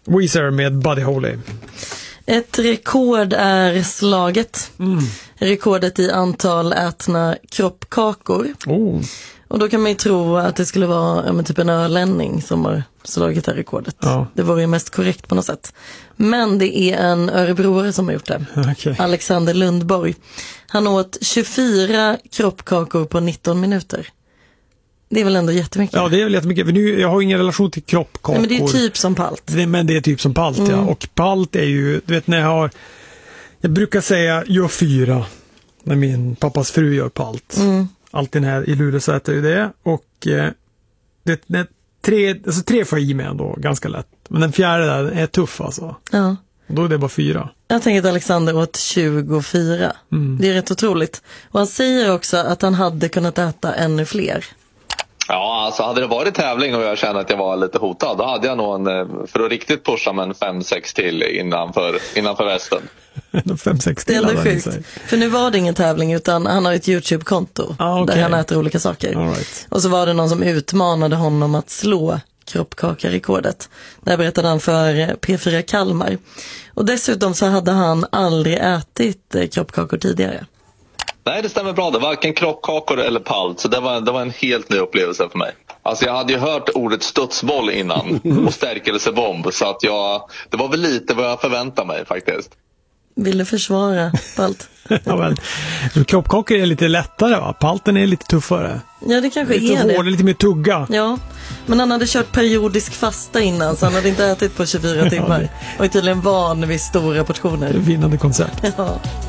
Weezer med Buddy Holly. Ett rekord är slaget. Rekordet i antal ätna kroppkakor. Och då kan man ju tro att det skulle vara typ en ölänning som har slagit det här rekordet. Ja. Det var ju mest korrekt på något sätt. Men det är en örebroare som har gjort det. Okay. Alexander Lundborg. Han åt 24 kroppkakor på 19 minuter. Det är väl ändå jättemycket? Ja, det är väl jättemycket. För nu, jag har ingen relation till kroppkakor. Nej, men det är typ som palt. Men det är typ som palt, ja. Och palt är ju, du vet när jag brukar säga, gör 4 när min pappas fru gör palt. Alltid här i Luleå så äter jag det. Och det 3 får jag i mig ändå, ganska lätt. Men den 4:e där är tuff alltså. Ja. Då är det bara 4. Jag tänker att Alexander åt 24. Det är rätt otroligt. Och han säger också att han hade kunnat äta ännu fler. Ja, alltså hade det varit tävling och jag kände att jag var lite hotad, då hade jag nog för att riktigt pusha med en 5-6 till innanför västen. 5-6 till. Det är sjukt. För nu var det ingen tävling utan han har ett YouTube-konto där han äter olika saker. Right. Och så var det någon som utmanade honom att slå kroppkaka-rekordet. Där berättade han för P4 Kalmar. Och dessutom så hade han aldrig ätit kroppkakor tidigare. Nej, det stämmer bra. Det var varken kroppkakor eller palt. Så det var en helt ny upplevelse för mig. Alltså jag hade ju hört ordet studsboll innan och stärkelsebomb. Så att det var väl lite vad jag förväntade mig faktiskt. Vill du försvara palt? Ja, men kroppkakor är lite lättare, va? Palten är lite tuffare. Ja, det kanske lite är hård, det. Lite mer tugga. Ja, men han hade kört periodisk fasta innan så han hade inte ätit på 24 timmar. Och är tydligen van vid stora portioner. Det är vinnande koncept. Ja.